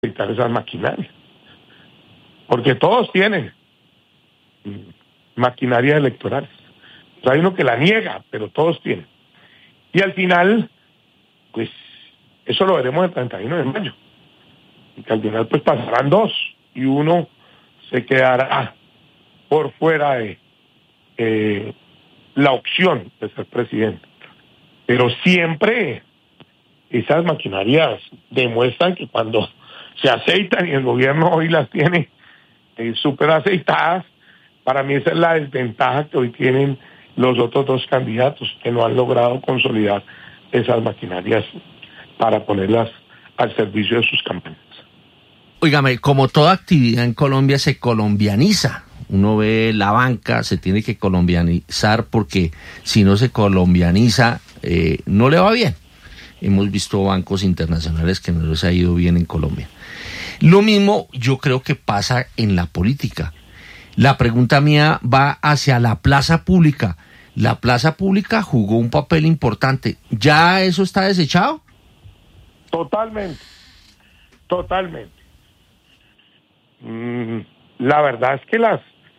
dictar esas maquinarias, porque todos tienen maquinarias electorales. O sea, hay uno que la niega, pero todos tienen. Y al final, pues, eso lo veremos el 31 de mayo. Y que al final, pues, pasarán dos, y uno se quedará por fuera de la opción de ser presidente. Pero siempre esas maquinarias demuestran que cuando se aceitan, y el gobierno hoy las tiene súper aceitadas, para mí esa es la desventaja que hoy tienen los otros dos candidatos, que no han logrado consolidar esas maquinarias para ponerlas al servicio de sus campañas. Óigame, como toda actividad en Colombia se colombianiza. Uno ve la banca, se tiene que colombianizar porque si no se colombianiza, no le va bien. Hemos visto bancos internacionales que no les ha ido bien en Colombia. Lo mismo yo creo que pasa en la política. La pregunta mía va hacia la plaza pública. La plaza pública jugó un papel importante. ¿Ya eso está desechado? Totalmente. La verdad es que las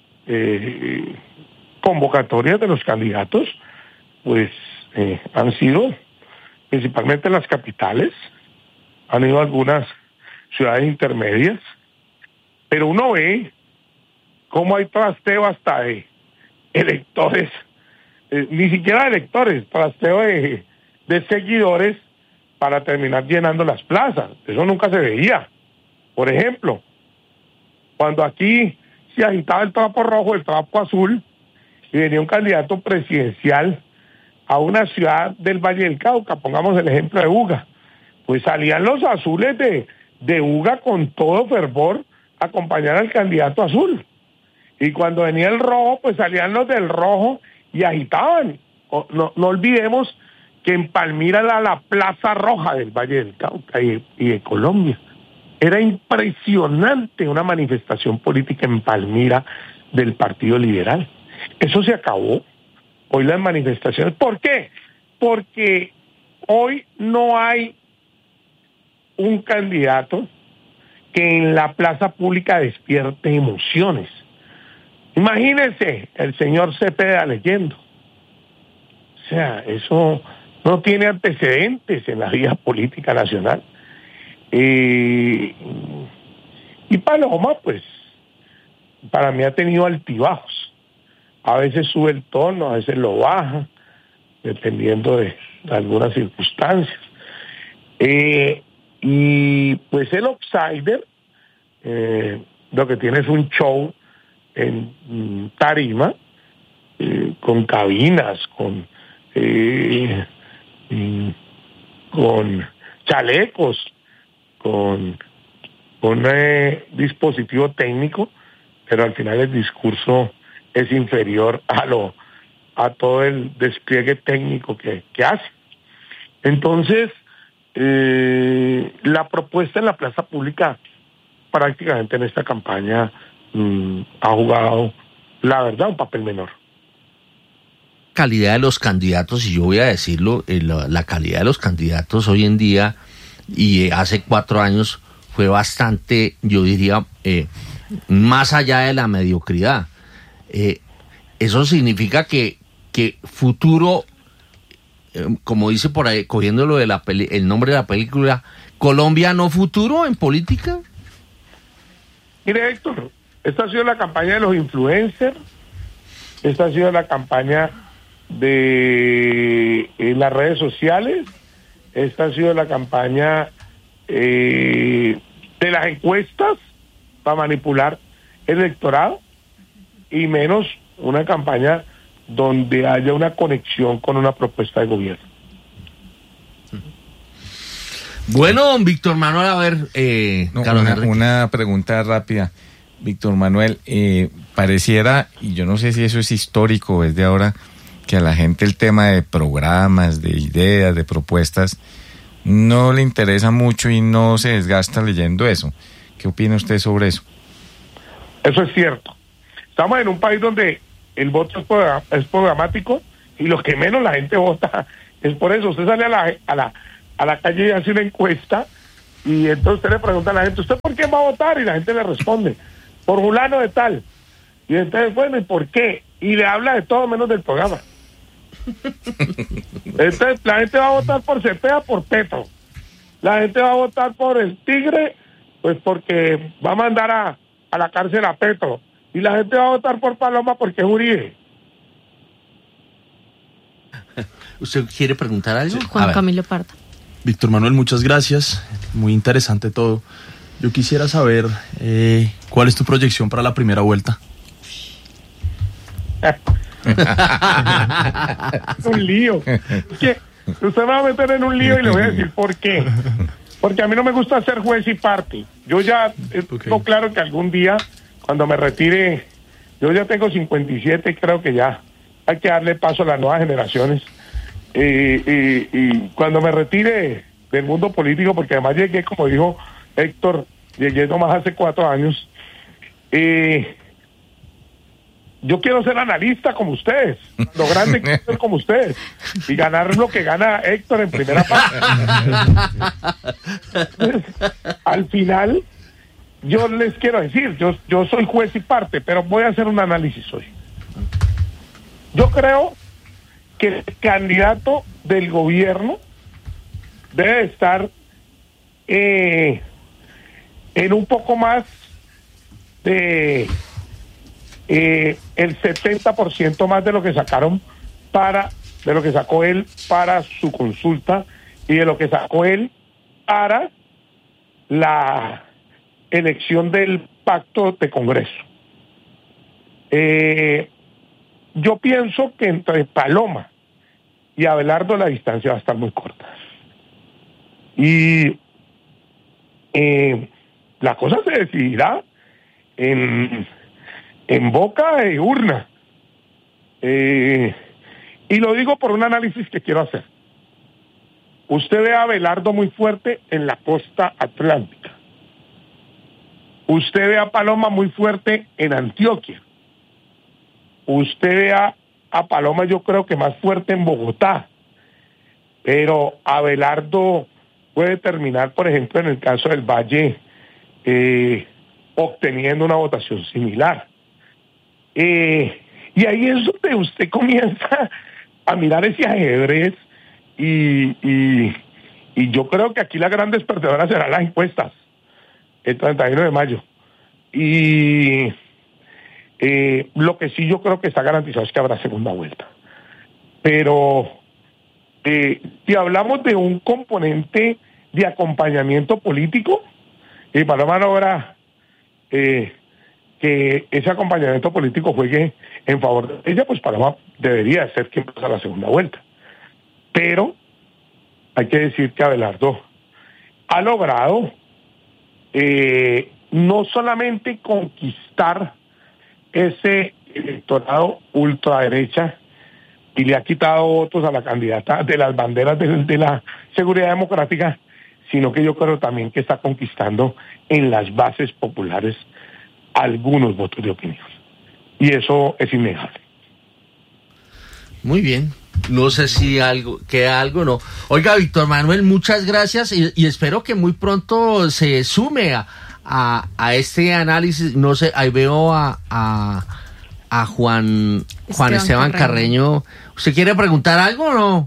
convocatorias de los candidatos, pues, han sido principalmente en las capitales, han ido a algunas ciudades intermedias, pero uno ve cómo hay trasteo hasta de electores, ni siquiera de electores, trasteo de seguidores para terminar llenando las plazas. Eso nunca se veía. Por ejemplo, cuando aquí se agitaba el trapo rojo, el trapo azul, y venía un candidato presidencial a una ciudad del Valle del Cauca, pongamos el ejemplo de Buga, pues salían los azules de Buga con todo fervor a acompañar al candidato azul. Y cuando venía el rojo, pues salían los del rojo y agitaban. No olvidemos que en Palmira era la Plaza Roja del Valle del Cauca y de Colombia. Era impresionante una manifestación política en Palmira del Partido Liberal. Eso se acabó. Hoy las manifestaciones. ¿Por qué? Porque hoy no hay un candidato que en la plaza pública despierte emociones. Imagínense el señor Cepeda leyendo. O sea, eso no tiene antecedentes en la vida política nacional. Y Paloma, pues, para mí ha tenido altibajos. A veces sube el tono, a veces lo baja, dependiendo de algunas circunstancias. Y pues el outsider, lo que tiene es un show en tarima, con cabinas, con chalecos, con un dispositivo técnico, pero al final el discurso es inferior a todo el despliegue técnico que hace. Entonces, la propuesta en la plaza pública prácticamente en esta campaña ha jugado, la verdad, un papel menor. Calidad de los candidatos, y yo voy a decirlo, la calidad de los candidatos hoy en día y hace 4 años fue bastante, yo diría, más allá de la mediocridad. Eso significa que futuro, como dice por ahí, cogiéndolo de el nombre de la película, ¿Colombia no futuro en política? Mire, Héctor, esta ha sido la campaña de los influencers, esta ha sido la campaña de las redes sociales, esta ha sido la campaña de las encuestas para manipular el electorado, y menos una campaña donde haya una conexión con una propuesta de gobierno. Bueno, don Víctor Manuel, a ver, una pregunta rápida. Víctor Manuel, pareciera, y yo no sé si eso es histórico o es de ahora, que a la gente el tema de programas, de ideas, de propuestas, no le interesa mucho y no se desgasta leyendo eso. ¿Qué opina usted sobre eso? Eso es cierto. Estamos en un país donde el voto es programático, y lo que menos la gente vota es por eso. Usted sale a la calle y hace una encuesta Y entonces usted le pregunta a la gente, ¿usted por qué va a votar? Y la gente le responde, por fulano de tal. Y entonces, bueno, ¿y por qué? Y le habla de todo menos del programa. Entonces, la gente va a votar por Cepeda, por Petro. La gente va a votar por el Tigre, pues porque va a mandar a la cárcel a Petro. Y la gente va a votar por Paloma porque es Uribe. ¿Usted quiere preguntar algo? Sí. Juan Camilo Parda. Víctor Manuel, muchas gracias. Muy interesante todo. Yo quisiera saber cuál es tu proyección para la primera vuelta. Un lío. Es que usted me va a meter en un lío y le voy a decir por qué. Porque a mí no me gusta ser juez y parte. Yo ya tengo claro que algún día, cuando me retire, yo ya tengo 57 y creo que ya hay que darle paso a las nuevas generaciones. Y cuando me retire del mundo político, porque además llegué, como dijo Héctor, llegué nomás hace 4 años, yo quiero ser analista como ustedes, lo grande que quiero ser como ustedes, y ganar lo que gana Héctor en primera parte. Al final, yo les quiero decir, yo soy juez y parte, pero voy a hacer un análisis hoy. Yo creo que el candidato del gobierno debe estar en un poco más de el 70% más de lo que sacaron de lo que sacó él para su consulta y de lo que sacó él para la elección del pacto de Congreso. Yo pienso que entre Paloma y Abelardo la distancia va a estar muy corta. Y la cosa se decidirá en boca de urna. Y lo digo por un análisis que quiero hacer. Usted ve a Abelardo muy fuerte en la costa atlántica. Usted ve a Paloma muy fuerte en Antioquia. Usted ve a Paloma, yo creo que más fuerte en Bogotá. Pero Abelardo puede terminar, por ejemplo, en el caso del Valle, obteniendo una votación similar. Y ahí es donde usted comienza a mirar ese ajedrez y yo creo que aquí la gran despertadora serán las encuestas el 31 de mayo. Y lo que sí yo creo que está garantizado es que habrá segunda vuelta. Pero si hablamos de un componente de acompañamiento político, y Paloma logra que ese acompañamiento político juegue en favor de ella, pues Paloma debería ser quien pasa la segunda vuelta. Pero hay que decir que Abelardo ha logrado no solamente conquistar ese electorado ultraderecha y le ha quitado votos a la candidata de las banderas de la seguridad democrática, sino que yo creo también que está conquistando en las bases populares algunos votos de opinión. Y eso es innegable. Muy bien. No sé si queda algo o no. Oiga, Víctor Manuel, muchas gracias y espero que muy pronto se sume a este análisis. No sé, ahí veo a Juan Esteban Carreño. ¿Usted quiere preguntar algo o no?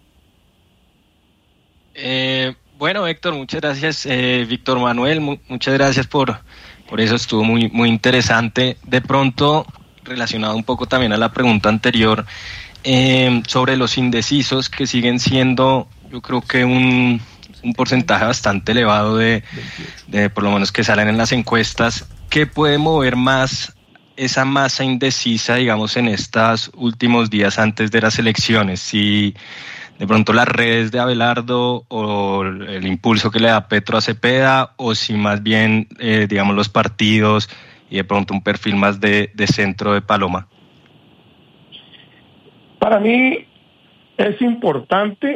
Bueno, Héctor, muchas gracias. Víctor Manuel, muchas gracias por eso, estuvo muy, muy interesante. De pronto, relacionado un poco también a la pregunta anterior, sobre los indecisos, que siguen siendo, yo creo que un porcentaje bastante elevado de por lo menos que salen en las encuestas. ¿Qué puede mover más esa masa indecisa, digamos, en estos últimos días antes de las elecciones? Si de pronto las redes de Abelardo o el impulso que le da Petro a Cepeda, o si más bien, digamos, los partidos y de pronto un perfil más de centro de Paloma. Para mí es importante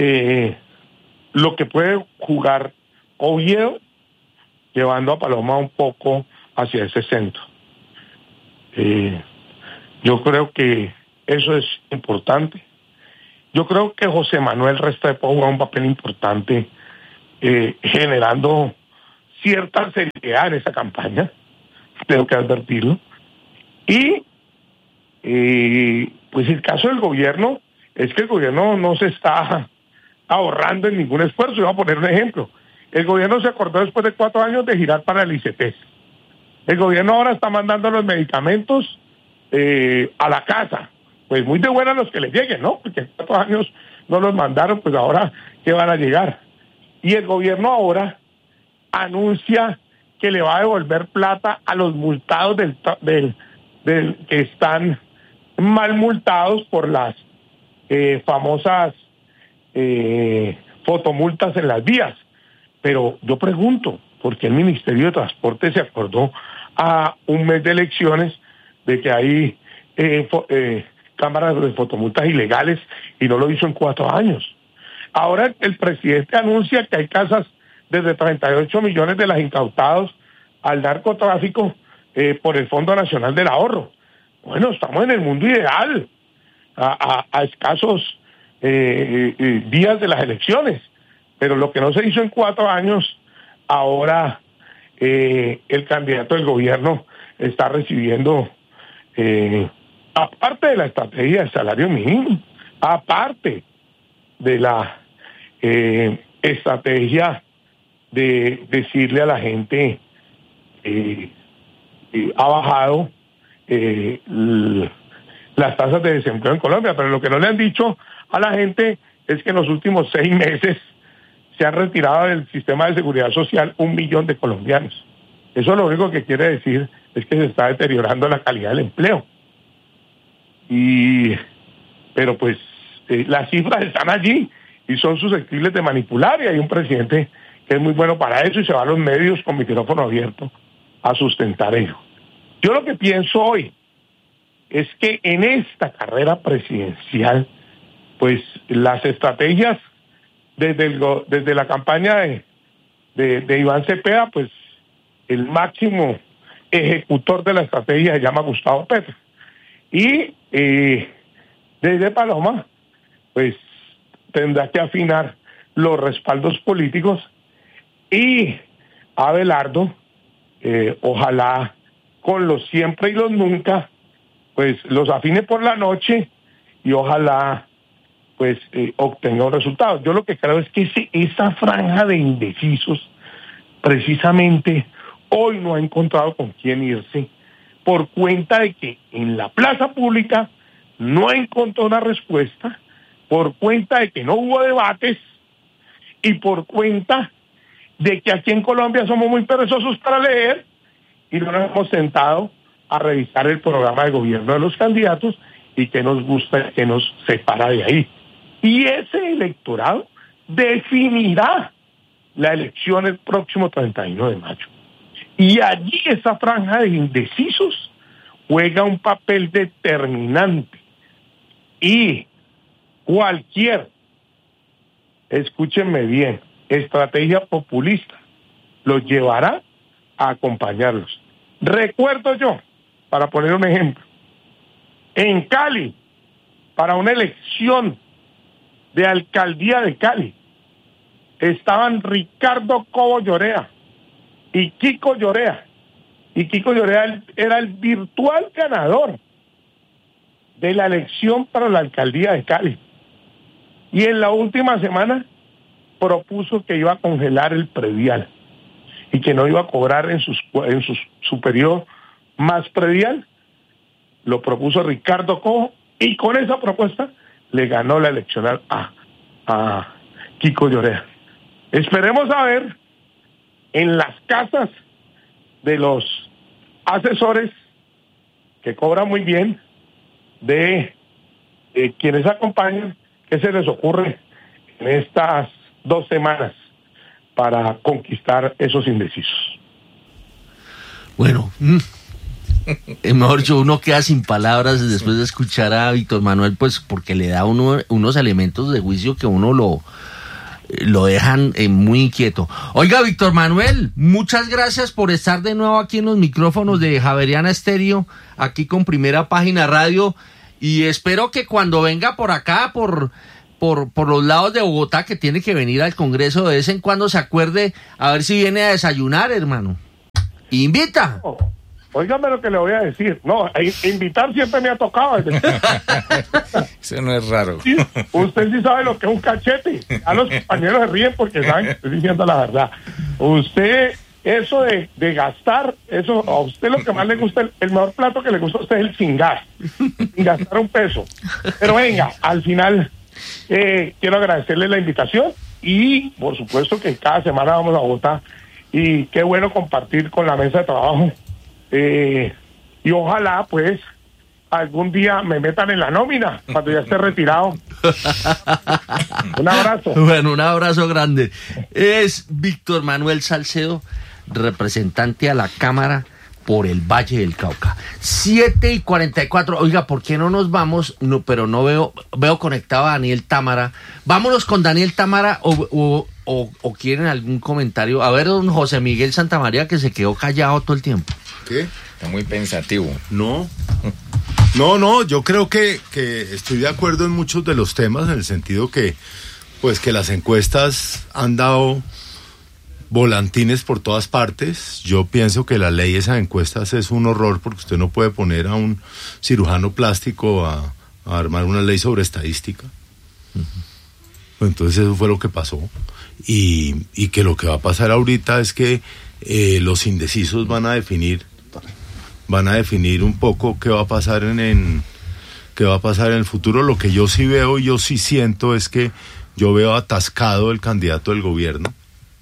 lo que puede jugar Oviedo, llevando a Paloma un poco hacia ese centro. Yo creo que eso es importante. Yo creo que José Manuel Restrepo juega un papel importante generando cierta seriedad en esa campaña, tengo que advertirlo. Y pues el caso del gobierno es que el gobierno no se está ahorrando en ningún esfuerzo. Yo voy a poner un ejemplo. El gobierno se acordó después de 4 años de girar para el ICETEX. El gobierno ahora está mandando los medicamentos a la casa. Pues muy de buena los que le lleguen, ¿no? Porque 4 años no los mandaron, pues ahora ¿qué van a llegar? Y el gobierno ahora anuncia que le va a devolver plata a los multados que están mal multados por las famosas fotomultas en las vías. Pero yo pregunto, ¿por qué el Ministerio de Transporte se acordó a un mes de elecciones de que hay cámaras de fotomultas ilegales y no lo hizo en 4 años? Ahora el presidente anuncia que hay casas desde 38 millones de las incautados al narcotráfico por el Fondo Nacional del Ahorro. Bueno, estamos en el mundo ideal, a escasos días de las elecciones, pero lo que no se hizo en 4 años, ahora el candidato del gobierno está recibiendo, aparte de la estrategia del salario mínimo, aparte de la estrategia de decirle a la gente, ha bajado las tasas de desempleo en Colombia, pero lo que no le han dicho a la gente es que en los últimos 6 meses se han retirado del sistema de seguridad social 1 millón de colombianos. Eso lo único que quiere decir es que se está deteriorando la calidad del empleo. Pero pues las cifras están allí y son susceptibles de manipular, y hay un presidente que es muy bueno para eso y se va a los medios con micrófono abierto a sustentar ello. Yo lo que pienso hoy es que en esta carrera presidencial, pues las estrategias desde la campaña de Iván Cepeda, pues el máximo ejecutor de la estrategia se llama Gustavo Petro. Y desde Paloma, pues tendrá que afinar los respaldos políticos, y Abelardo, ojalá con los siempre y los nunca, pues los afine por la noche y ojalá pues obtenga un resultado. Yo lo que creo es que esa franja de indecisos precisamente hoy no ha encontrado con quién irse, por cuenta de que en la plaza pública no encontró una respuesta, por cuenta de que no hubo debates y por cuenta de que aquí en Colombia somos muy perezosos para leer y no nos hemos sentado a revisar el programa de gobierno de los candidatos y que nos gusta, que nos separa de ahí. Y ese electorado definirá la elección el próximo 31 de mayo. Y allí esa franja de indecisos juega un papel determinante. Y cualquier, escúchenme bien, estrategia populista los llevará a acompañarlos. Recuerdo yo, para poner un ejemplo, en Cali, para una elección de alcaldía de Cali, estaban Ricardo Cobo Llorea y Kiko Llorea. Y Kiko Llorea era el virtual ganador de la elección para la alcaldía de Cali. Y en la última semana propuso que iba a congelar el predial y que no iba a cobrar en su periodo más predial. Lo propuso Ricardo Cobo y con esa propuesta le ganó la elección a Kiko Llorea. Esperemos a ver en las casas de los asesores que cobran muy bien, de quienes acompañan, qué se les ocurre en estas 2 semanas para conquistar esos indecisos. Bueno, mejor dicho, uno queda sin palabras después de escuchar a Víctor Manuel, pues porque le da unos elementos de juicio que uno lo dejan muy inquieto. Oiga, Víctor Manuel, muchas gracias por estar de nuevo aquí en los micrófonos de Javeriana Estéreo, aquí con Primera Página Radio, y espero que cuando venga por acá, por por los lados de Bogotá, que tiene que venir al Congreso de vez en cuando, se acuerde a ver si viene a desayunar, hermano. Invita. Oh, óigame lo que le voy a decir. No, invitar siempre me ha tocado. Eso no es raro. Sí, usted sí sabe lo que es un cachete. A los compañeros se ríen porque saben que estoy diciendo la verdad. Usted, eso de gastar, eso a usted lo que más le gusta, el mejor plato que le gusta a usted es el sin gas. Sin gastar un peso. Pero venga, al final quiero agradecerle la invitación y por supuesto que cada semana vamos a Bogotá y qué bueno compartir con la mesa de trabajo. Y ojalá pues algún día me metan en la nómina cuando ya esté retirado. Un abrazo. Bueno, un abrazo grande. Es Víctor Manuel Salcedo, representante a la Cámara por el Valle del Cauca. 7:44. Oiga, ¿por qué no nos vamos? No, pero no veo conectado a Daniel Támara. Vámonos con Daniel Támara o quieren algún comentario. A ver, don José Miguel Santamaría, que se quedó callado todo el tiempo. ¿Qué? Está muy pensativo. No, yo creo que estoy de acuerdo en muchos de los temas, en el sentido que, pues, que las encuestas han dado volantines por todas partes. Yo pienso que la ley de esas encuestas es un horror, porque usted no puede poner a un cirujano plástico a armar una ley sobre estadística. Entonces eso fue lo que pasó. Y que lo que va a pasar ahorita es que los indecisos van a definir un poco qué va a pasar en el futuro. Lo que yo sí veo y yo sí siento es que yo veo atascado el candidato del gobierno,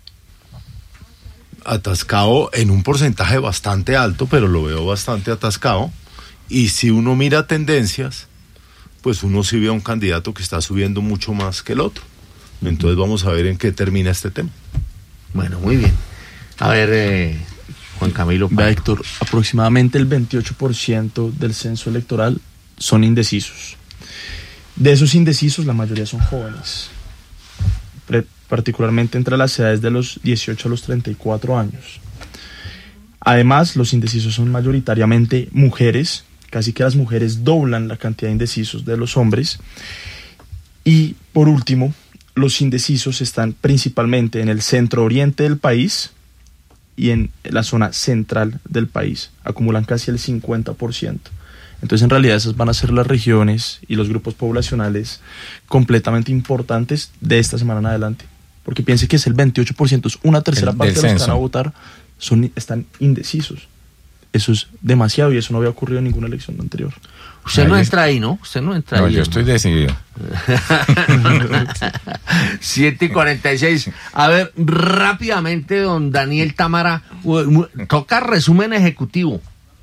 atascado en un porcentaje bastante alto, pero lo veo bastante atascado. Y si uno mira tendencias, pues uno sí ve a un candidato que está subiendo mucho más que el otro. Entonces vamos a ver en qué termina este tema. Bueno, muy bien. A ver, Juan Camilo. Vea, Héctor, aproximadamente el 28% del censo electoral son indecisos. De esos indecisos, la mayoría son jóvenes, particularmente entre las edades de los 18 a los 34 años. Además, los indecisos son mayoritariamente mujeres, casi que las mujeres doblan la cantidad de indecisos de los hombres. Y, por último, los indecisos están principalmente en el centro oriente del país y en la zona central del país. Acumulan casi el 50%. Entonces, en realidad, esas van a ser las regiones y los grupos poblacionales completamente importantes de esta semana en adelante. Porque piense que es el 28%, es una tercera parte de los que van a votar, están indecisos. Eso es demasiado y eso no había ocurrido en ninguna elección anterior. Usted no entra ahí, ¿no? Usted no entra ahí. No, yo estoy decidido. 7:46. A ver, rápidamente, don Daniel Támara, toca resumen ejecutivo.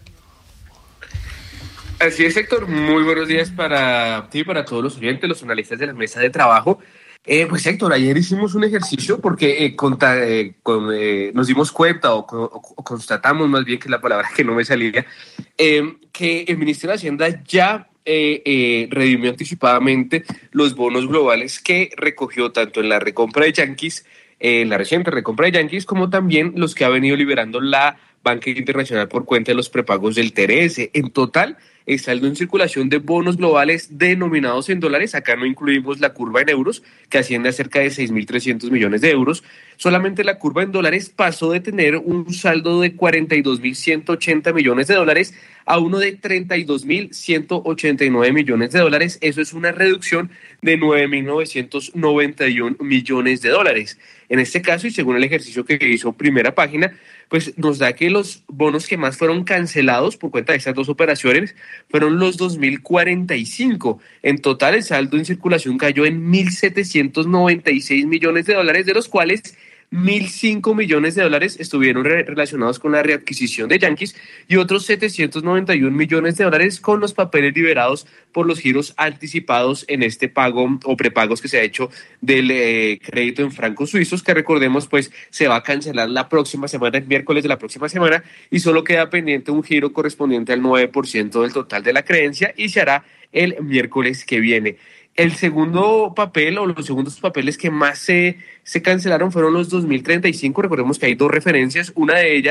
Así es, Héctor. Muy buenos días para ti y para todos los oyentes, los analistas de la mesa de trabajo. Pues, Héctor, ayer hicimos un ejercicio porque nos dimos cuenta o constatamos más bien, que es la palabra que no me salía, que el Ministerio de Hacienda ya redimió anticipadamente los bonos globales que recogió tanto en la recompra de Yankees, en la reciente recompra de Yankees, como también los que ha venido liberando la Banca Internacional por cuenta de los prepagos del TRS. En total, el saldo en circulación de bonos globales denominados en dólares, acá no incluimos la curva en euros, que asciende a cerca de 6.300 millones de euros. Solamente la curva en dólares pasó de tener un saldo de 42.180 millones de dólares a uno de 32.189 millones de dólares. Eso es una reducción de 9.991 millones de dólares. En este caso, y según el ejercicio que hizo Primera Página, pues nos da que los bonos que más fueron cancelados por cuenta de estas dos operaciones fueron los 2.045. En total, el saldo en circulación cayó en 1.796 millones de dólares, de los cuales 1.005 millones de dólares estuvieron relacionados con la readquisición de Yankees y otros 791 millones de dólares con los papeles liberados por los giros anticipados en este pago o prepagos que se ha hecho del crédito en francos suizos, que recordemos pues se va a cancelar la próxima semana, el miércoles de la próxima semana, y solo queda pendiente un giro correspondiente al 9% del total de la creencia y se hará el miércoles que viene. El segundo papel o los segundos papeles que más se cancelaron fueron los 2035. Recordemos que hay dos referencias. Una de ellas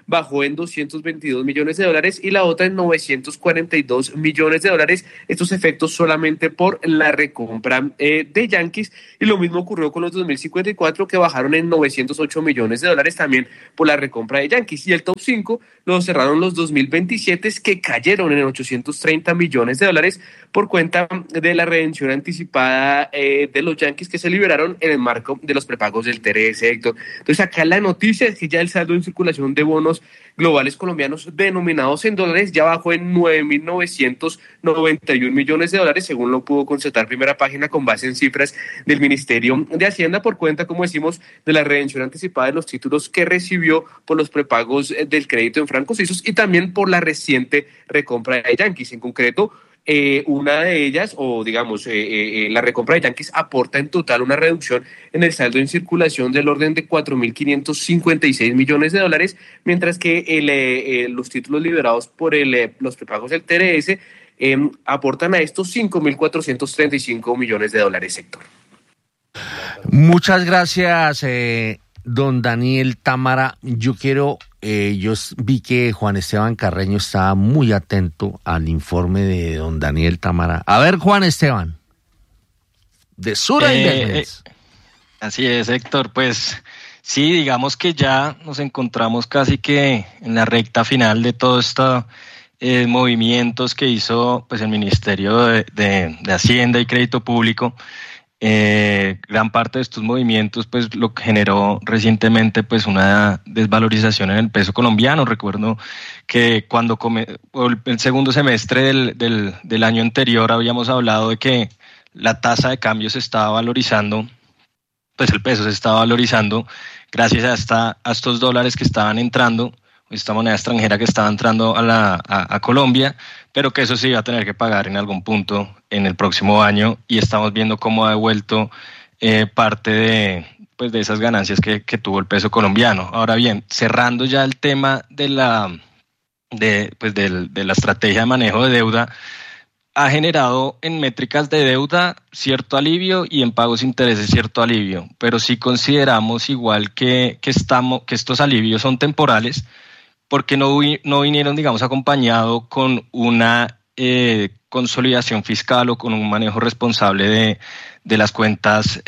bajó en $222 millones y la otra en $942 millones. Estos efectos solamente por la recompra de Yankees, y lo mismo ocurrió con los 2054, que bajaron en $908 millones también por la recompra de Yankees. Y el top 5 lo cerraron los 2027, que cayeron en $830 millones por cuenta de la redención anticipada de los Yankees, que se liberaron en el marco de los prepagos del TRS, Héctor. Entonces acá la noticia es que ya el saldo en circulación de bonos globales colombianos denominados en dólares ya bajó en $9.991 millones, según lo pudo constatar Primera Página con base en cifras del Ministerio de Hacienda, por cuenta, como decimos, de la redención anticipada de los títulos que recibió por los prepagos del crédito en francos suizos y también por la reciente recompra de Yankees. En concreto, una de ellas, o digamos, la recompra de Yankees aporta en total una reducción en el saldo en circulación del orden de $4.556 millones, mientras que los títulos liberados por los prepagos del TRS aportan a estos $5.435 millones, Héctor. Muchas gracias, don Daniel Támara. Yo vi que Juan Esteban Carreño estaba muy atento al informe de don Daniel Támara. A ver, Juan Esteban, de Sura Investments. Así es, Héctor. Pues sí, digamos que ya nos encontramos casi que en la recta final de todos estos movimientos que hizo pues el Ministerio de Hacienda y Crédito Público. Gran parte de estos movimientos pues lo que generó recientemente pues una desvalorización en el peso colombiano. Recuerdo que cuando el segundo semestre del año anterior habíamos hablado de que la tasa de cambio se estaba valorizando, pues el peso se estaba valorizando gracias a estos dólares que estaban entrando, esta moneda extranjera que estaba entrando a Colombia, pero que eso se iba a tener que pagar en algún punto en el próximo año, y estamos viendo cómo ha devuelto parte de esas ganancias que tuvo el peso colombiano. Ahora bien, cerrando ya el tema de la estrategia de manejo de deuda, ha generado en métricas de deuda cierto alivio y en pagos de intereses cierto alivio, pero sí consideramos igual que estos alivios son temporales, porque no vinieron, digamos, acompañado con una consolidación fiscal o con un manejo responsable de las cuentas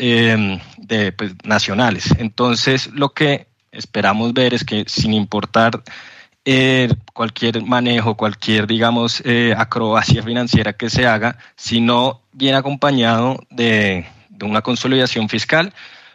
nacionales. Entonces, lo que esperamos ver es que, sin importar cualquier manejo, cualquier, digamos, acrobacia financiera que se haga, si no viene acompañado de una consolidación fiscal,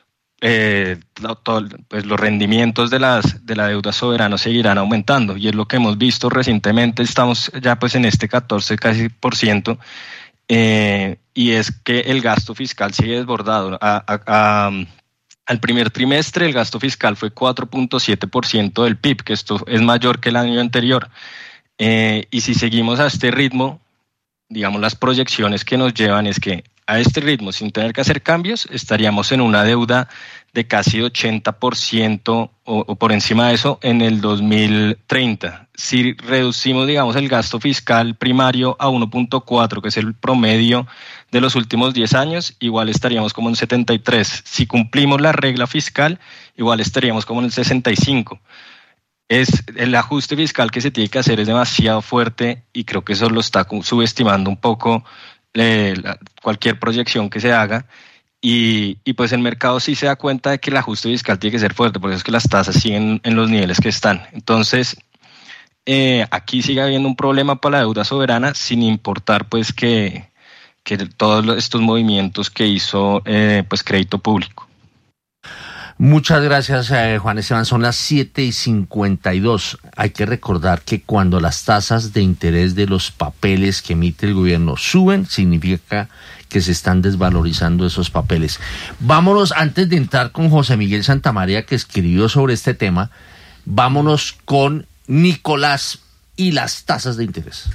los rendimientos de la deuda soberana seguirán aumentando, y es lo que hemos visto recientemente. Estamos ya pues en este 14 casi %, y es que el gasto fiscal sigue desbordado. Al primer trimestre el gasto fiscal fue 4.7% del PIB, que esto es mayor que el año anterior, y si seguimos a este ritmo, digamos, las proyecciones que nos llevan es que a este ritmo, sin tener que hacer cambios, estaríamos en una deuda de casi 80% o por encima de eso en el 2030. Si reducimos, digamos, el gasto fiscal primario a 1.4, que es el promedio de los últimos 10 años, igual estaríamos como en 73. Si cumplimos la regla fiscal, igual estaríamos como en el 65. El ajuste fiscal que se tiene que hacer es demasiado fuerte, y creo que eso lo está subestimando un poco cualquier proyección que se haga, y pues el mercado sí se da cuenta de que el ajuste fiscal tiene que ser fuerte, por eso es que las tasas siguen en los niveles que están. Entonces aquí sigue habiendo un problema para la deuda soberana, sin importar pues que todos estos movimientos que hizo pues Crédito Público. Muchas gracias, Juan Esteban. Son las 7:52. Hay que recordar que cuando las tasas de interés de los papeles que emite el gobierno suben, significa que se están desvalorizando esos papeles. Vámonos, antes de entrar con José Miguel Santamaría, que escribió sobre este tema, vámonos con Nicolás y las tasas de interés.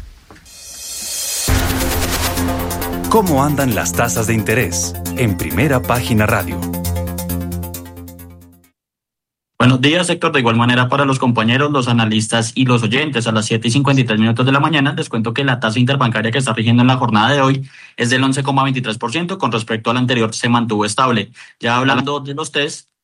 ¿Cómo andan las tasas de interés? En Primera Página Radio. Buenos días, Héctor. De igual manera para los compañeros, los analistas y los oyentes. A las 7:53 de la mañana les cuento que la tasa interbancaria que está rigiendo en la jornada de hoy es del 11,23%. Con respecto al anterior se mantuvo estable. Ya hablando de los test,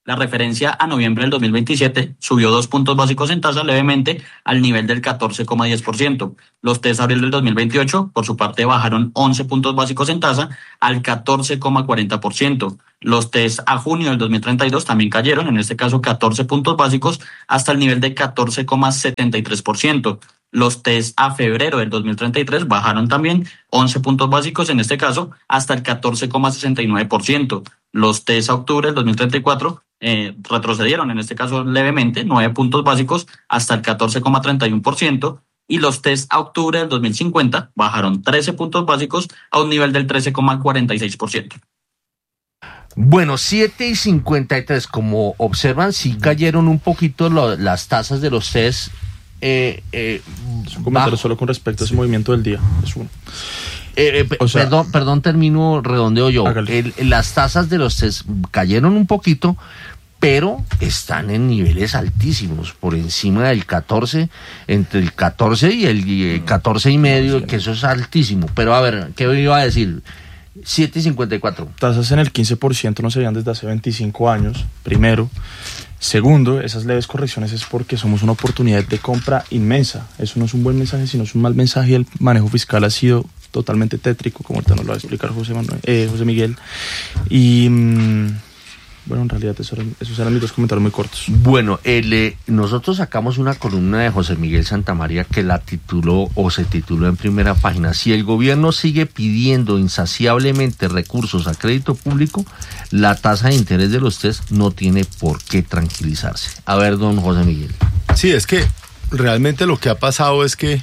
La referencia a noviembre del 2027 subió 2 puntos básicos en tasa levemente al nivel del 14,10%. Los test abril del 2028, por su parte, bajaron 11 puntos básicos en tasa al 14,40%. Los test a junio del 2032 también cayeron, en este caso 14 puntos básicos, hasta el nivel de 14,73%. Los test a febrero del 2033 bajaron también 11 puntos básicos, en este caso, hasta el 14,69%. Los test a octubre del 2034 retrocedieron, en este caso levemente, 9 puntos básicos hasta el 14,31%. Y los test a octubre del 2050 bajaron 13 puntos básicos a un nivel del 13,46%. Bueno, 7:53, como observan, sí cayeron un poquito las tasas de los test. Un comentario solo con respecto a ese movimiento del día. Es uno. Perdón, termino, redondeo yo. Las tasas de los test cayeron un poquito, pero están en niveles altísimos, por encima del 14, entre el 14 y el 14 y medio, que eso es altísimo. Pero a ver, ¿qué iba a decir? 7:54. Tasas en el 15% no se veían desde hace 25 años, primero. Segundo, esas leves correcciones es porque somos una oportunidad de compra inmensa. Eso no es un buen mensaje, sino es un mal mensaje. El manejo fiscal ha sido totalmente tétrico, como ahorita nos lo va a explicar José Miguel. Y bueno, en realidad esos eran mis dos comentarios muy cortos. Bueno, nosotros sacamos una columna de José Miguel Santamaría que la tituló, o se tituló en primera página: si el gobierno sigue pidiendo insaciablemente recursos a crédito público, la tasa de interés de los test no tiene por qué tranquilizarse. A ver, don José Miguel. Sí, es que realmente lo que ha pasado es que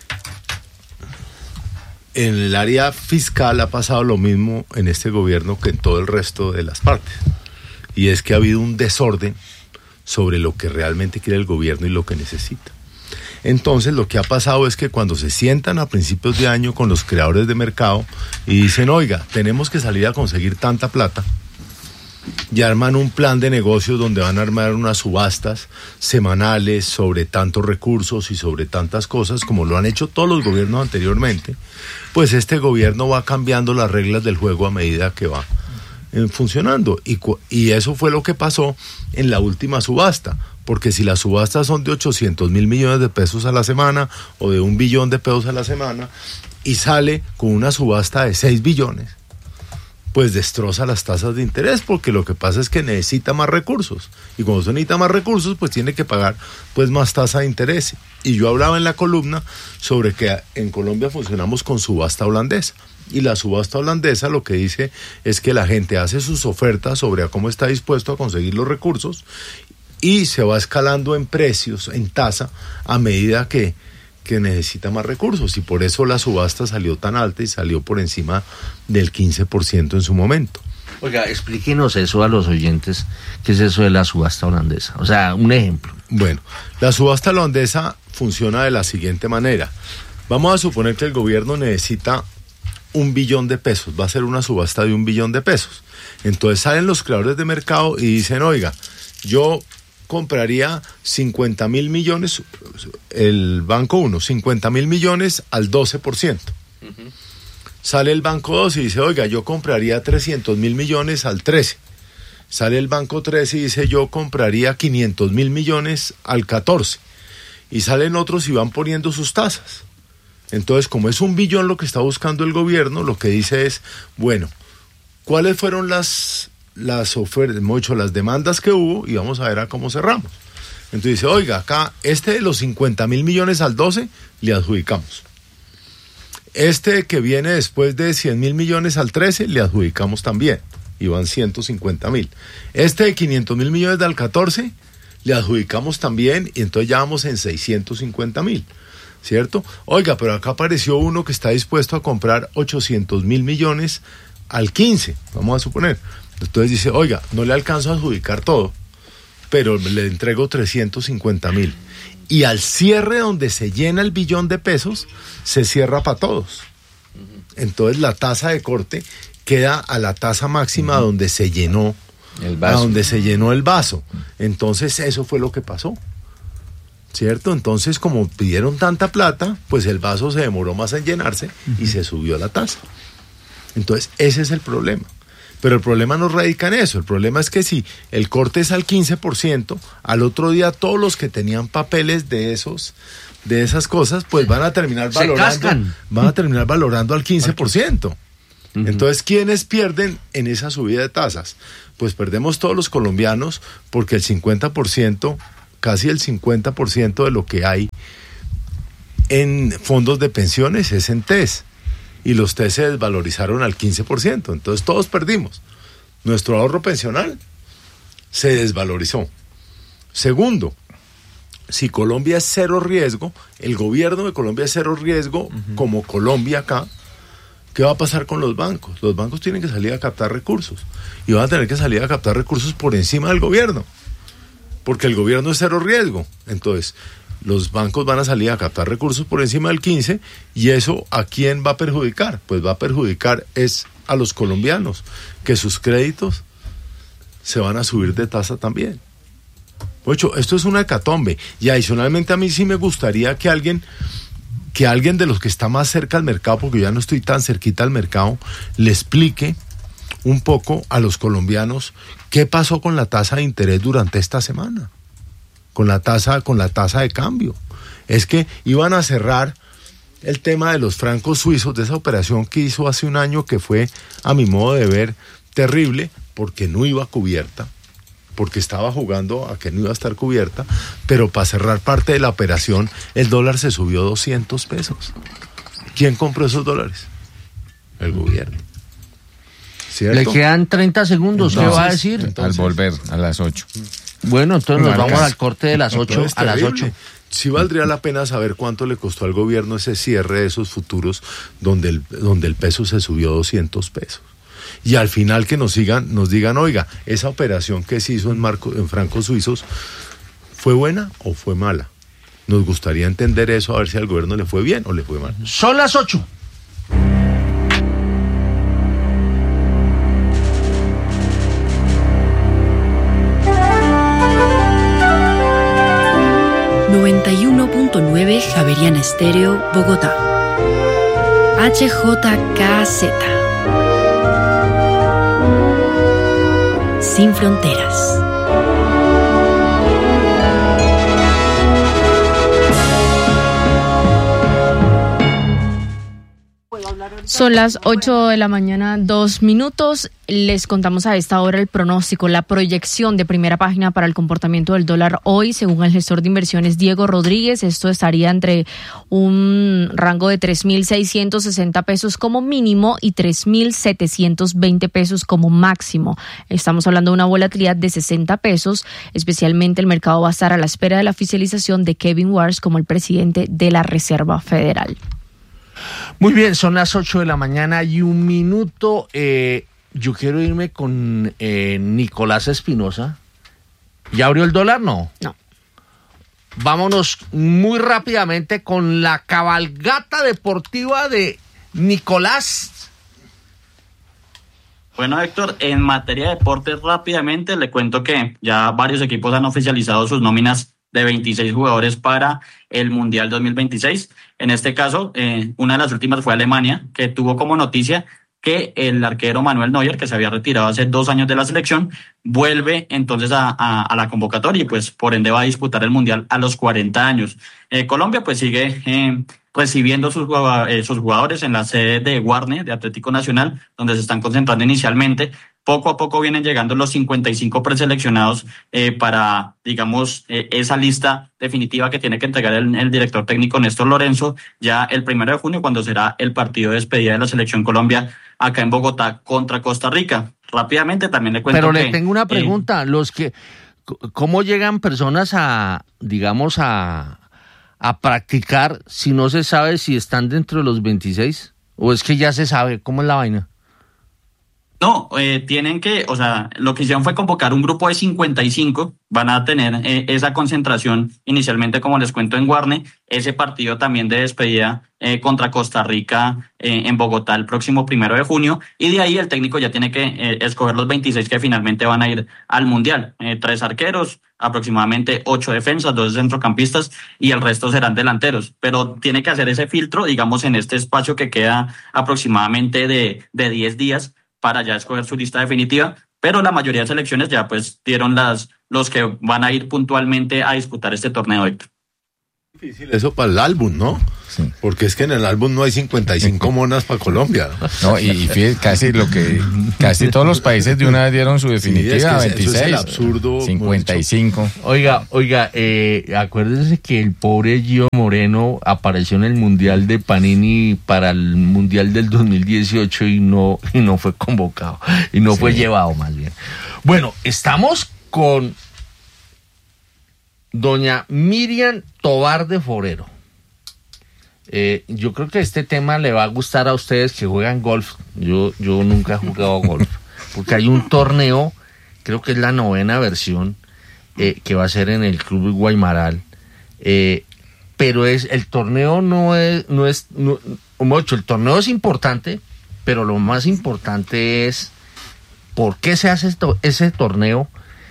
en el área fiscal ha pasado lo mismo en este gobierno que en todo el resto de las partes. Y es que ha habido un desorden sobre lo que realmente quiere el gobierno y lo que necesita. Entonces lo que ha pasado es que cuando se sientan a principios de año con los creadores de mercado y dicen, oiga, tenemos que salir a conseguir tanta plata, y arman un plan de negocios donde van a armar unas subastas semanales sobre tantos recursos y sobre tantas cosas, como lo han hecho todos los gobiernos anteriormente, pues este gobierno va cambiando las reglas del juego a medida que va funcionando, y eso fue lo que pasó en la última subasta, porque si las subastas son de 800.000 millones de pesos a la semana o de 1 billón de pesos a la semana y sale con una subasta de 6 billones, pues destroza las tasas de interés, porque lo que pasa es que necesita más recursos, y cuando se necesita más recursos pues tiene que pagar pues más tasa de interés. Y yo hablaba en la columna sobre que en Colombia funcionamos con subasta holandesa, y la subasta holandesa lo que dice es que la gente hace sus ofertas sobre a cómo está dispuesto a conseguir los recursos y se va escalando en precios, en tasa, a medida que necesita más recursos, y por eso la subasta salió tan alta y salió por encima del 15% en su momento. Oiga, explíquenos eso a los oyentes, ¿qué es eso de la subasta holandesa? O sea, un ejemplo. Bueno, la subasta holandesa funciona de la siguiente manera. Vamos a suponer que el gobierno necesita 1 billón de pesos, va a ser una subasta de 1 billón de pesos. Entonces salen los creadores de mercado y dicen, oiga, yo compraría 50.000 millones, el Banco 1, 50.000 millones al 12%. Uh-huh. Sale el Banco 2 y dice, oiga, yo compraría 300.000 millones al 13%. Sale el Banco 3 y dice, yo compraría 500.000 millones al 14%. Y salen otros y van poniendo sus tasas. Entonces, como es 1 billón lo que está buscando el gobierno, lo que dice es, bueno, ¿cuáles fueron las ofertas, hemos dicho, las demandas que hubo, y vamos a ver a cómo cerramos? Entonces dice, oiga, acá de los 50.000 millones al 12 le adjudicamos. Que viene después de 100.000 millones al 13 le adjudicamos también, y van 150.000. De 500.000 millones al 14 le adjudicamos también, y entonces ya vamos en 650.000. ¿Cierto? Oiga, pero acá apareció uno que está dispuesto a comprar 800.000 millones al 15, vamos a suponer. Entonces dice, oiga, no le alcanzo a adjudicar todo, pero le entrego 350.000. Y al cierre donde se llena el billón de pesos, se cierra para todos. Entonces la tasa de corte queda a la tasa máxima donde se llenó el vaso. A donde se llenó el vaso. Entonces eso fue lo que pasó. ¿Cierto? Entonces, como pidieron tanta plata, pues el vaso se demoró más en llenarse y se subió la tasa. Entonces, ese es el problema. Pero el problema no radica en eso. El problema es que si el corte es al 15%, al otro día todos los que tenían papeles de esas cosas, pues van a terminar valorando al 15%. Entonces, ¿quiénes pierden en esa subida de tasas? Pues perdemos todos los colombianos, porque el 50%, casi el 50% de lo que hay en fondos de pensiones es en TES, y los TES se desvalorizaron al 15%, entonces todos perdimos. Nuestro ahorro pensional se desvalorizó. Segundo, si Colombia es cero riesgo, el gobierno de Colombia es cero riesgo, como Colombia acá, ¿qué va a pasar con los bancos? Los bancos tienen que salir a captar recursos, y van a tener que salir a captar recursos por encima del gobierno, porque el gobierno es cero riesgo. Entonces, los bancos van a salir a captar recursos por encima del 15%, y eso ¿a quién va a perjudicar? Pues va a perjudicar es a los colombianos, que sus créditos se van a subir de tasa también. Ocho, esto es una hecatombe, y adicionalmente a mí sí me gustaría que alguien de los que está más cerca al mercado, porque yo ya no estoy tan cerquita al mercado, le explique un poco a los colombianos qué pasó con la tasa de interés durante esta semana, con la tasa de cambio. Es que iban a cerrar el tema de los francos suizos, de esa operación que hizo hace un año, que fue, a mi modo de ver, terrible, porque no iba cubierta, porque estaba jugando a que no iba a estar cubierta, pero para cerrar parte de la operación, el dólar se subió 200 pesos. ¿Quién compró esos dólares? El gobierno. ¿Cierto? Le quedan 30 segundos, ¿qué va a decir? Al volver, a las 8. Bueno, entonces nos vamos al corte de las 8 a las 8. Sí valdría la pena saber cuánto le costó al gobierno ese cierre de esos futuros donde el peso se subió 200 pesos. Y al final que nos digan, oiga, esa operación que se hizo en francos suizos, ¿fue buena o fue mala? Nos gustaría entender eso, a ver si al gobierno le fue bien o le fue mal. Son las 8. Javeriana Estéreo, Bogotá. HJKZ. Sin fronteras. Son las 8 de la mañana, 2 minutos. Les contamos a esta hora el pronóstico, la proyección de Primera Página para el comportamiento del dólar hoy, según el gestor de inversiones Diego Rodríguez. Esto estaría entre un rango de 3.660 pesos como mínimo y 3.720 pesos como máximo. Estamos hablando de una volatilidad de 60 pesos. Especialmente el mercado va a estar a la espera de la oficialización de Kevin Warsh como el presidente de la Reserva Federal. Muy bien, son las 8 de la mañana y 1 minuto. Yo quiero irme con Nicolás Espinosa. ¿Ya abrió el dólar? No. Vámonos muy rápidamente con la cabalgata deportiva de Nicolás. Bueno, Héctor, en materia de deportes, rápidamente le cuento que ya varios equipos han oficializado sus nóminas de 26 jugadores para el Mundial 2026. En este caso, una de las últimas fue Alemania, que tuvo como noticia que el arquero Manuel Neuer, que se había retirado hace 2 años de la selección, vuelve entonces a la convocatoria y pues por ende va a disputar el Mundial a los 40 años. Colombia pues sigue recibiendo sus jugadores en la sede de Guarne, de Atlético Nacional, donde se están concentrando inicialmente. Poco a poco vienen llegando los 55 preseleccionados para, digamos, esa lista definitiva que tiene que entregar el director técnico Néstor Lorenzo ya el 1 de junio, cuando será el partido de despedida de la Selección Colombia acá en Bogotá contra Costa Rica. Rápidamente también le cuento. Pero le tengo una pregunta, ¿cómo llegan personas a practicar si no se sabe si están dentro de los 26? ¿O es que ya se sabe cómo es la vaina? No, tienen que, o sea, lo que hicieron fue convocar un grupo de 55, van a tener esa concentración inicialmente, como les cuento, en Guarne, ese partido también de despedida contra Costa Rica en Bogotá el próximo 1 de junio, y de ahí el técnico ya tiene que escoger los 26 que finalmente van a ir al Mundial, 3 arqueros, aproximadamente 8 defensas, 2 centrocampistas y el resto serán delanteros, pero tiene que hacer ese filtro, digamos, en este espacio que queda aproximadamente de 10 días, para ya escoger su lista definitiva, pero la mayoría de selecciones ya pues dieron los que van a ir puntualmente a disputar este torneo, Héctor. Difícil eso para el álbum, ¿no? Sí. Porque es que en el álbum no hay 55 monas para Colombia. No, y fíjate, casi todos los países de una vez dieron su definitiva, sí, es que 26, eso es el absurdo, 55. Oiga, acuérdense que el pobre Gio Moreno apareció en el Mundial de Panini para el Mundial del 2018 y no fue convocado, y no fue llevado más bien. Bueno, estamos con doña Miriam Tovar de Forero. Yo creo que este tema le va a gustar a ustedes que juegan golf. Yo nunca he jugado golf, porque hay un torneo, creo que es la 9ª versión, que va a ser en el Club Guaymaral, pero el torneo el torneo es importante, pero lo más importante es por qué se hace ese torneo,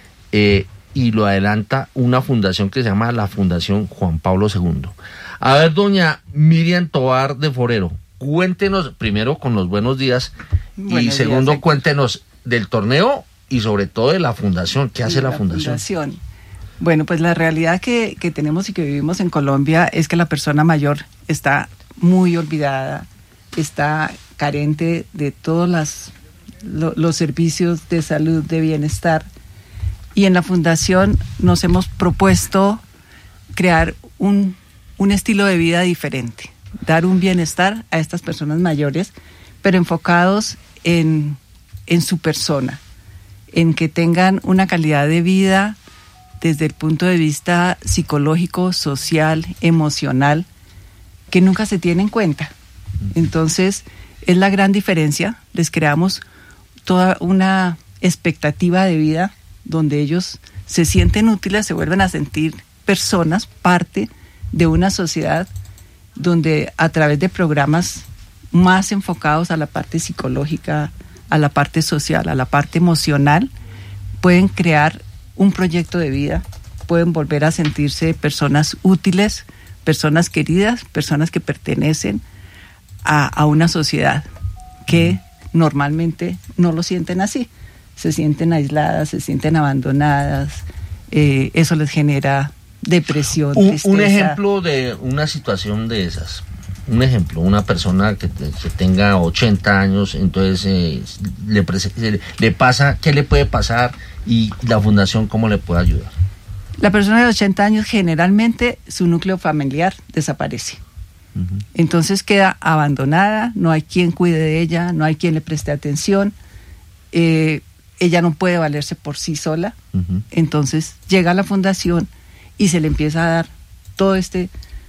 y lo adelanta una fundación que se llama la Fundación Juan Pablo II. A ver, doña Miriam Tovar de Forero, cuéntenos primero con los buenos días, y segundo, cuéntenos del torneo y sobre todo de la fundación. ¿Qué hace la fundación? Bueno, pues la realidad que tenemos y que vivimos en Colombia es que la persona mayor está muy olvidada, está carente de todos los servicios de salud, de bienestar. Y en la fundación nos hemos propuesto crear un estilo de vida diferente, dar un bienestar a estas personas mayores, pero enfocados en su persona, en que tengan una calidad de vida desde el punto de vista psicológico, social, emocional, que nunca se tiene en cuenta. Entonces, es la gran diferencia. Les creamos toda una expectativa de vida donde ellos se sienten útiles, se vuelven a sentir personas, parte de una sociedad, donde a través de programas más enfocados a la parte psicológica, a la parte social, a la parte emocional, pueden crear un proyecto de vida, pueden volver a sentirse personas útiles, personas queridas, personas que pertenecen a una sociedad que normalmente no lo sienten así. Se sienten aisladas, se sienten abandonadas, eso les genera depresión, tristeza. Un ejemplo de una situación de esas. Un ejemplo, una persona que tenga 80 años, entonces le pasa, ¿qué le puede pasar? Y la fundación, ¿cómo le puede ayudar? La persona de 80 años, generalmente su núcleo familiar desaparece. Uh-huh. Entonces queda abandonada, no hay quien cuide de ella, no hay quien le preste atención. Ella no puede valerse por sí sola. Uh-huh. Entonces llega a la fundación y se le empieza a dar todo este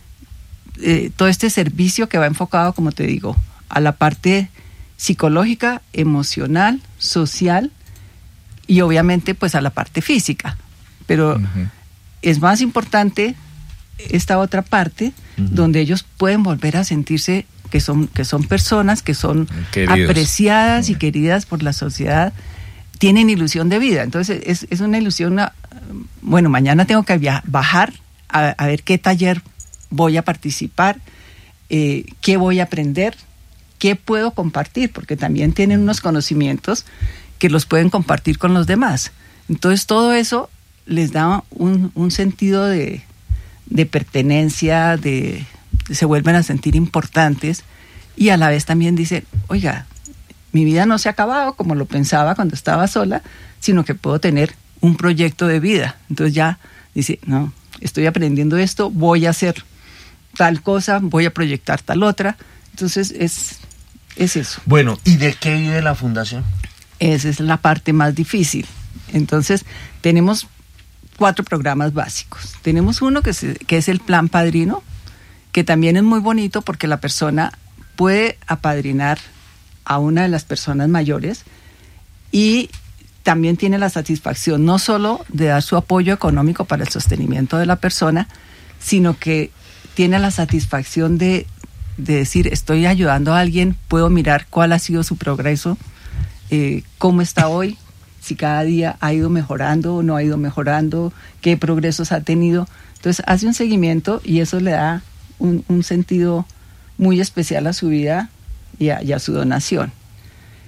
servicio que va enfocado, como te digo, a la parte psicológica, emocional, social y obviamente pues a la parte física. Pero uh-huh. es más importante esta otra parte, uh-huh. donde ellos pueden volver a sentirse que son personas, que son queridos, apreciadas uh-huh. y queridas por la sociedad, tienen ilusión de vida. Entonces es una ilusión, bueno, mañana tengo que bajar a ver qué taller voy a participar, qué voy a aprender, qué puedo compartir, porque también tienen unos conocimientos que los pueden compartir con los demás. Entonces todo eso les da un sentido de pertenencia, se vuelven a sentir importantes y a la vez también dicen, oiga, mi vida no se ha acabado como lo pensaba cuando estaba sola, sino que puedo tener un proyecto de vida. Entonces ya dice, no, estoy aprendiendo esto, voy a hacer tal cosa, voy a proyectar tal otra. Entonces es eso. Bueno, ¿y de qué vive la fundación? Esa es la parte más difícil. Entonces tenemos 4 programas básicos. Tenemos uno que es el Plan Padrino, que también es muy bonito porque la persona puede apadrinar a una de las personas mayores y también tiene la satisfacción no solo de dar su apoyo económico para el sostenimiento de la persona, sino que tiene la satisfacción de decir, estoy ayudando a alguien, puedo mirar cuál ha sido su progreso, cómo está hoy, si cada día ha ido mejorando o no ha ido mejorando, qué progresos ha tenido. Entonces hace un seguimiento y eso le da un sentido muy especial a su vida y a su donación.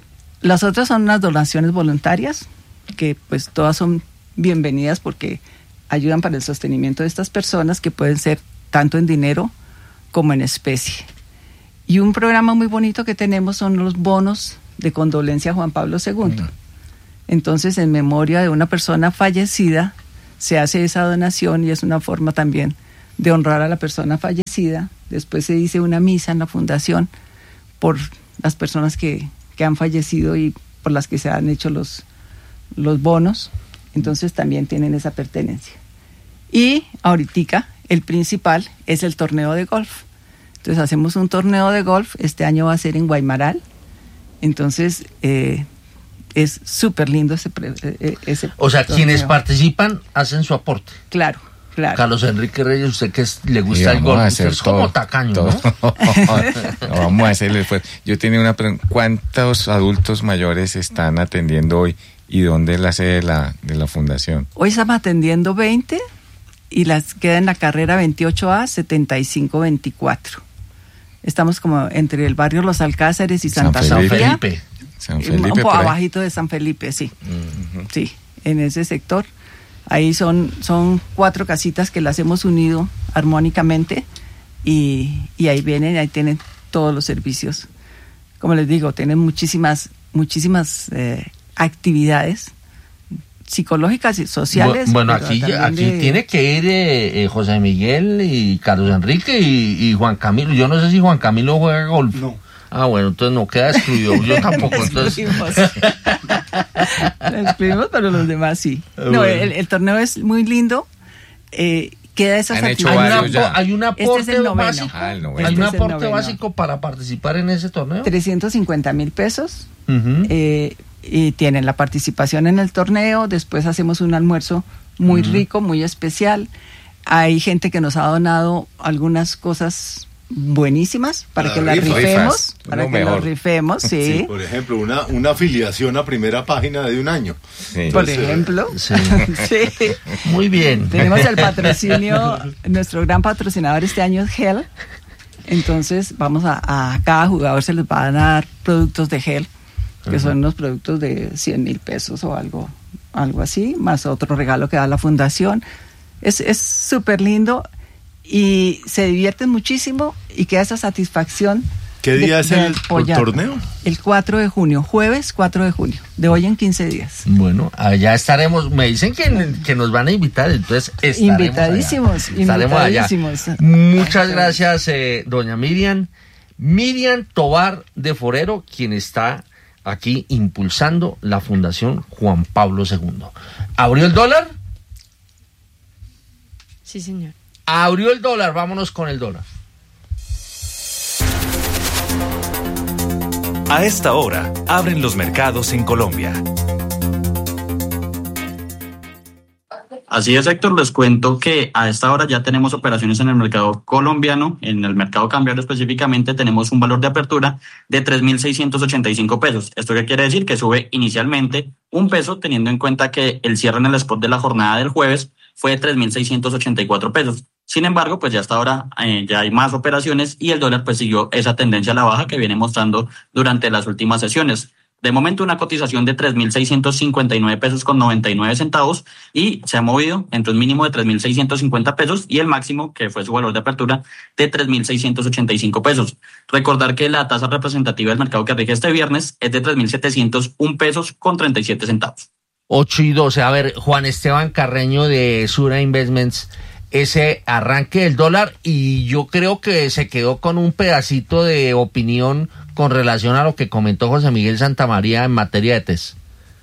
Las otras son unas donaciones voluntarias, que pues todas son bienvenidas porque ayudan para el sostenimiento de estas personas, que pueden ser tanto en dinero como en especie. Y un programa muy bonito que tenemos son los bonos de condolencia a Juan Pablo II. Entonces, en memoria de una persona fallecida, se hace esa donación y es una forma también de honrar a la persona fallecida. Después se dice una misa en la fundación por las personas que han fallecido y por las que se han hecho los bonos. Entonces también tienen esa pertenencia. Y ahorita el principal es el torneo de golf. Entonces hacemos un torneo de golf, este año va a ser en Guaymaral. Entonces es súper lindo ese O sea, torneo. quienes participan hacen su aporte. Claro. Carlos Enrique Reyes, usted que le gusta el golf, usted es como tacaño, ¿no? Vamos a hacerle esfuerzo. Yo tenía una pregunta, ¿cuántos adultos mayores están atendiendo hoy y dónde es la sede de la fundación? Hoy estamos atendiendo 20 y las queda en la carrera 28A 7524. Estamos como entre el barrio Los Alcázares y Santa Sofía. San Felipe. Un poco abajito de San Felipe, sí. Sí, en ese sector. Ahí son 4 casitas que las hemos unido armónicamente y ahí vienen, ahí tienen todos los servicios. Como les digo, tienen muchísimas actividades psicológicas y sociales. Bueno, aquí tiene que ir José Miguel y Carlos Enrique y Juan Camilo. Yo no sé si Juan Camilo juega golf. No. Ah, bueno, entonces no queda excluido. Yo tampoco. Lo excluimos, pero los demás sí. No, el torneo es muy lindo. Queda esa satisfacción. ¿Hay un aporte este es el básico? ¿Hay un aporte básico para participar en ese torneo? 350,000 pesos. Y tienen la participación en el torneo. Después hacemos un almuerzo muy rico, muy especial. Hay gente que nos ha donado algunas cosas buenísimas para que las rifemos, sí. Por ejemplo, una afiliación a Primera Página de un año. Sí. Por ejemplo. Sí. Sí. Muy bien. Tenemos el patrocinio, nuestro gran patrocinador este año es Hell. Entonces vamos a cada jugador se les va a dar productos de Hell, que son unos productos de 100,000 pesos o algo así, más otro regalo que da la fundación. Es súper lindo. Y se divierten muchísimo y queda esa satisfacción. ¿Qué día es el torneo? El 4 de junio, jueves 4 de junio, de hoy en 15 días. Bueno, allá estaremos. Me dicen que nos van a invitar, entonces estaremos allá. Muchas gracias, doña Miriam Tobar de Forero, quien está aquí impulsando la Fundación Juan Pablo II. ¿Abrió el dólar? Sí, señor. Abrió el dólar, vámonos con el dólar. A esta hora, abren los mercados en Colombia. Así es, Héctor, les cuento que a esta hora ya tenemos operaciones en el mercado colombiano, en el mercado cambiario específicamente tenemos un valor de apertura de 3,685 pesos. ¿Esto qué quiere decir? Que sube inicialmente un peso, teniendo en cuenta que el cierre en el spot de la jornada del jueves fue de 3,684 pesos. Sin embargo, pues ya hasta ahora ya hay más operaciones y el dólar pues siguió esa tendencia a la baja que viene mostrando durante las últimas sesiones. De momento una cotización de 3,659 pesos con 99 centavos y se ha movido entre un mínimo de 3,650 pesos y el máximo, que fue su valor de apertura, de 3,685 pesos. Recordar que la tasa representativa del mercado que rige este viernes es de 3,701 pesos con 37 centavos. 8:12. A ver, Juan Esteban Carreño de Sura Investments, ese arranque del dólar, y yo creo que se quedó con un pedacito de opinión con relación a lo que comentó José Miguel Santamaría en materia de TES.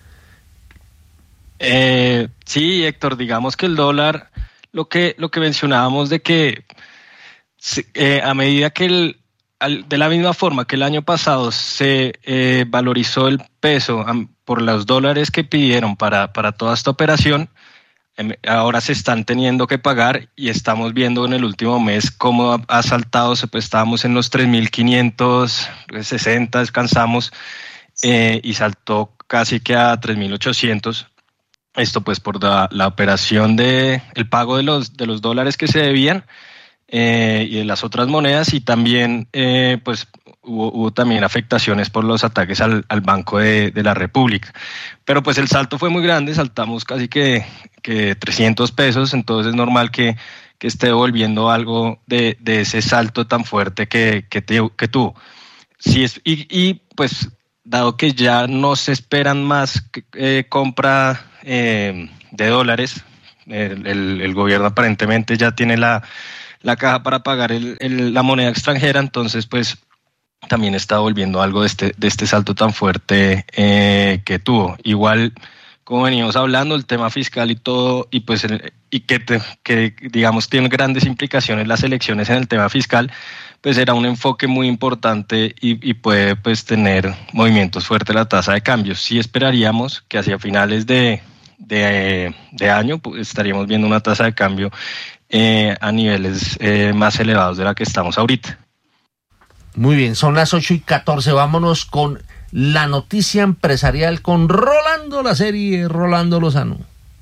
Sí, Héctor, digamos que el dólar, lo que mencionábamos de que a medida que de la misma forma que el año pasado se valorizó el peso por los dólares que pidieron para toda esta operación, ahora se están teniendo que pagar y estamos viendo en el último mes cómo ha saltado. Pues estábamos en los 3,560, descansamos y saltó casi que a 3,800. Esto pues por la operación de el pago de los dólares que se debían. y de las otras monedas, y también pues hubo también afectaciones por los ataques al Banco de la República. Pero pues el salto fue muy grande, saltamos casi que 300 pesos, entonces es normal que esté devolviendo algo de ese salto tan fuerte que tuvo. Sí, y pues dado que ya no se esperan más compra de dólares, el gobierno aparentemente ya tiene la caja para pagar la moneda extranjera, entonces pues también está volviendo algo de este salto tan fuerte que tuvo. Igual, como veníamos hablando, el tema fiscal y todo, y pues que digamos tiene grandes implicaciones las elecciones en el tema fiscal, pues era un enfoque muy importante y puede pues tener movimientos fuertes la tasa de cambio. Sí esperaríamos que hacia finales de año pues, estaríamos viendo una tasa de cambio a niveles más elevados de la que estamos ahorita. Muy bien, son las 8:14, vámonos con la noticia empresarial con Rolando la serie, Rolando Lozano.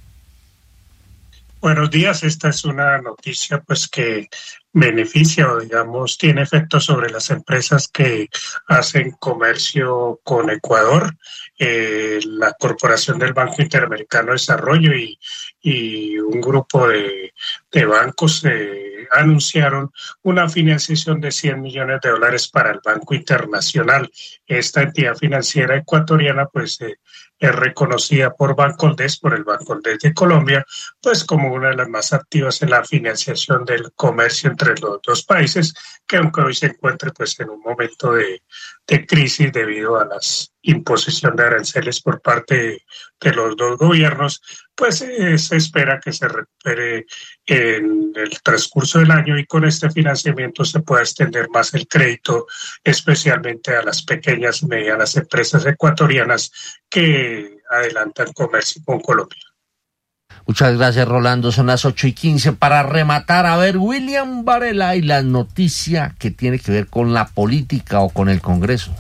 Buenos días, esta es una noticia pues que beneficia o digamos tiene efectos sobre las empresas que hacen comercio con Ecuador. La Corporación del Banco Interamericano de Desarrollo y un grupo de bancos anunciaron una financiación de $100 millones para el Banco Internacional. Esta entidad financiera ecuatoriana pues es reconocida por Bancoldes, por el Bancoldes de Colombia, pues como una de las más activas en la financiación del comercio entre los dos países, que aunque hoy se encuentre pues en un momento de crisis debido a las imposición de aranceles por parte de los dos gobiernos, pues se espera que se recupere en el transcurso del año y con este financiamiento se pueda extender más el crédito, especialmente a las pequeñas y medianas empresas ecuatorianas que adelantan comercio con Colombia. Muchas gracias, Rolando. Son las 8:15. Para rematar, a ver, William Varela y la noticia que tiene que ver con la política o con el Congreso.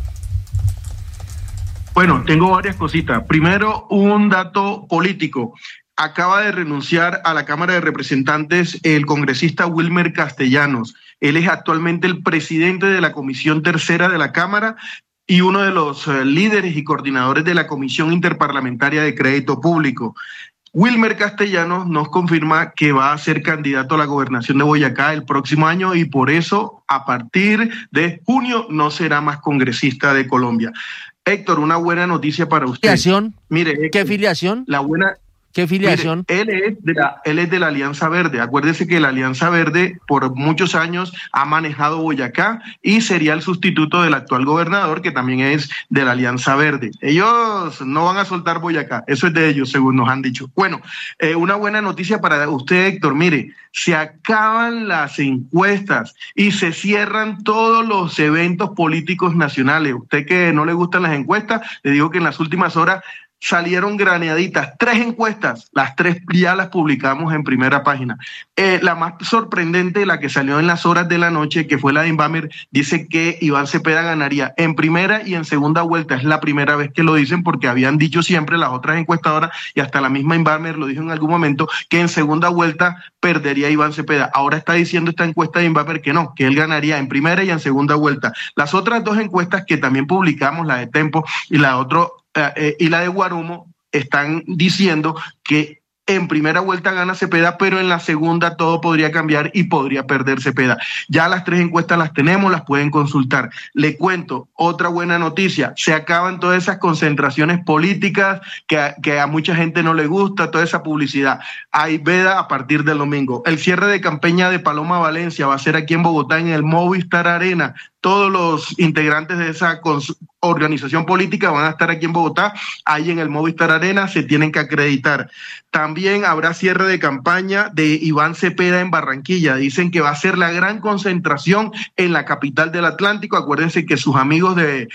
Bueno, tengo varias cositas. Primero, un dato político. Acaba de renunciar a la Cámara de Representantes el congresista Wilmer Castellanos. Él es actualmente el presidente de la Comisión Tercera de la Cámara y uno de los líderes y coordinadores de la Comisión Interparlamentaria de Crédito Público. Wilmer Castellanos nos confirma que va a ser candidato a la gobernación de Boyacá el próximo año y por eso a partir de junio no será más congresista de Colombia. Héctor, una buena noticia para usted. ¿Filiación? Mire, Héctor, ¿qué filiación? ¿Qué filiación? Mire, él es de la Alianza Verde. Acuérdese que la Alianza Verde por muchos años ha manejado Boyacá y sería el sustituto del actual gobernador, que también es de la Alianza Verde. Ellos no van a soltar Boyacá, eso es de ellos, según nos han dicho. Bueno, una buena noticia para usted, Héctor. Mire, se acaban las encuestas y se cierran todos los eventos políticos nacionales. Usted que no le gustan las encuestas, le digo que en las últimas horas salieron graneaditas, 3 encuestas, las 3 ya las publicamos en Primera Página. La más sorprendente, la que salió en las horas de la noche, que fue la de Inbamer, dice que Iván Cepeda ganaría en primera y en segunda vuelta. Es la primera vez que lo dicen porque habían dicho siempre las otras encuestadoras y hasta la misma Inbamer lo dijo en algún momento que en segunda vuelta perdería Iván Cepeda. Ahora está diciendo esta encuesta de Inbamer que no, que él ganaría en primera y en segunda vuelta. Las otras 2 encuestas que también publicamos, la de Tempo y la de Guarumo, están diciendo que en primera vuelta gana Cepeda, pero en la segunda todo podría cambiar y podría perder Cepeda. Ya las 3 encuestas las tenemos, las pueden consultar. Le cuento otra buena noticia: se acaban todas esas concentraciones políticas que a mucha gente no le gusta, toda esa publicidad. Hay veda a partir del domingo. El cierre de campaña de Paloma Valencia va a ser aquí en Bogotá, en el Movistar Arena. Todos los integrantes de esa organización política van a estar aquí en Bogotá, ahí en el Movistar Arena, se tienen que acreditar. También habrá cierre de campaña de Iván Cepeda en Barranquilla. Dicen que va a ser la gran concentración en la capital del Atlántico. Acuérdense que sus amigos de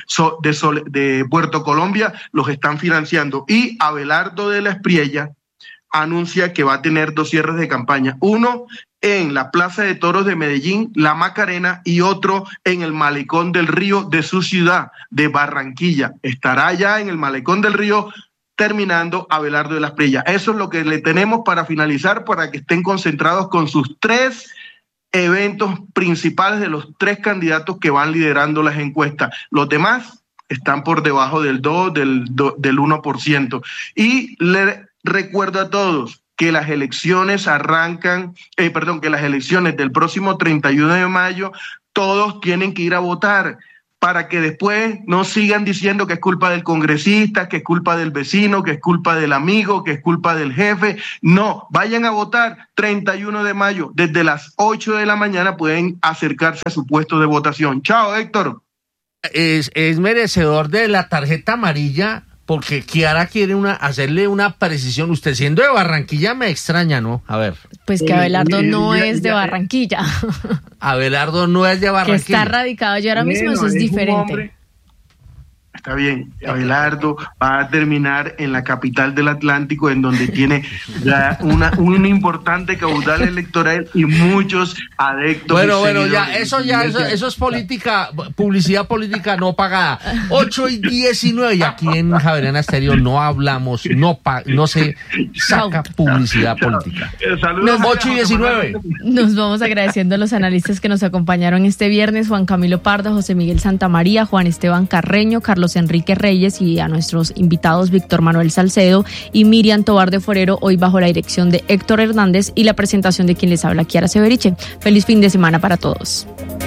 Puerto Colombia los están financiando. Y Abelardo de la Espriella anuncia que va a tener 2 cierres de campaña. Uno en la Plaza de Toros de Medellín, La Macarena, y otro en el Malecón del Río de su ciudad, de Barranquilla. Estará allá en el Malecón del Río terminando Abelardo de la Espriella. Eso es lo que le tenemos para finalizar, para que estén concentrados con sus 3 eventos principales de los 3 candidatos que van liderando las encuestas. Los demás están por debajo del 2, del 1%. Y le recuerdo a todos que las elecciones que las elecciones del próximo 31 de mayo, todos tienen que ir a votar, para que después no sigan diciendo que es culpa del congresista, que es culpa del vecino, que es culpa del amigo, que es culpa del jefe. No, vayan a votar 31 de mayo. Desde las 8 de la mañana pueden acercarse a su puesto de votación. Chao, Héctor. Es merecedor de la tarjeta amarilla porque Kiara quiere hacerle una precisión. Usted siendo de Barranquilla me extraña, ¿no? A ver. Pues que Abelardo no es de Barranquilla. Abelardo no es de Barranquilla. Que está radicado allí ahora mismo, eso es diferente. Está bien, Abelardo va a terminar en la capital del Atlántico, en donde tiene ya un importante caudal electoral y muchos adeptos. Bueno, eso es política, publicidad política no pagada. 8:19 y aquí en Javeriana Estéreo no hablamos, no se saca publicidad política. Saludos. 8:19. Nos vamos agradeciendo a los analistas que nos acompañaron este viernes: Juan Camilo Pardo, José Miguel Santamaría, Juan Esteban Carreño, Carlos Enrique Reyes, y a nuestros invitados Víctor Manuel Salcedo y Miriam Tobar de Forero, hoy bajo la dirección de Héctor Hernández y la presentación de quien les habla, Kiara Severiche. Feliz fin de semana para todos.